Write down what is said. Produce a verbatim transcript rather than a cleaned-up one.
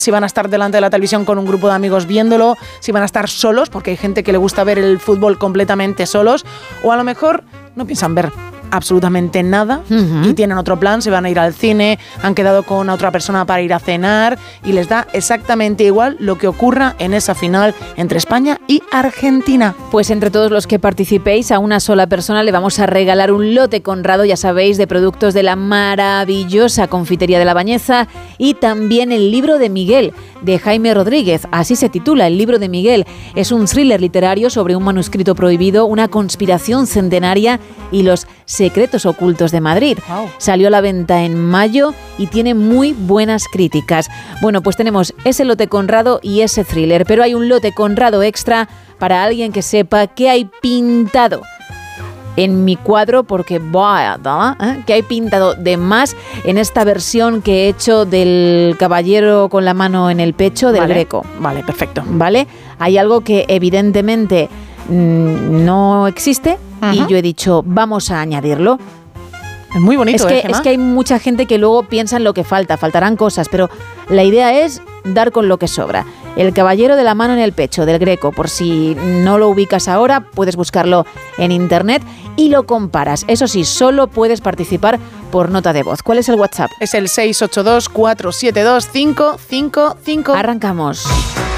si van a estar delante de la televisión con un grupo de amigos viéndolo, si van a estar solos, porque hay gente que le gusta ver el fútbol completamente solos, o a lo mejor no piensan ver absolutamente nada uh-huh. y tienen otro plan, se van a ir al cine, han quedado con otra persona para ir a cenar y les da exactamente igual lo que ocurra en esa final entre España y Argentina. Pues entre todos los que participéis, a una sola persona le vamos a regalar un lote Conrado, ya sabéis, de productos de la maravillosa Confitería de la Bañeza, y también el libro de Miguel, de Jaime Rodríguez. Así se titula, El libro de Miguel. Es un thriller literario sobre un manuscrito prohibido, una conspiración centenaria y los secretos ocultos de Madrid. Wow. Salió a la venta en mayo y tiene muy buenas críticas. Bueno, pues tenemos ese lote Conrado y ese thriller, pero hay un lote Conrado extra para alguien que sepa qué hay pintado en mi cuadro, porque vaya, ¿eh? que hay pintado de más en esta versión que he hecho del caballero con la mano en el pecho del vale. Greco. Vale, perfecto. ¿Vale? Hay algo que evidentemente mmm, no existe. Uh-huh. Y yo he dicho, vamos a añadirlo. Es muy bonito, es que, ¿eh, Gemma? Es que hay mucha gente que luego piensa en lo que falta, faltarán cosas, pero la idea es dar con lo que sobra. El caballero de la mano en el pecho, del Greco, por si no lo ubicas ahora, puedes buscarlo en internet y lo comparas. Eso sí, solo puedes participar por nota de voz. ¿Cuál es el WhatsApp? Es el seis ocho dos, cuatro siete dos, cinco cinco cinco. Arrancamos.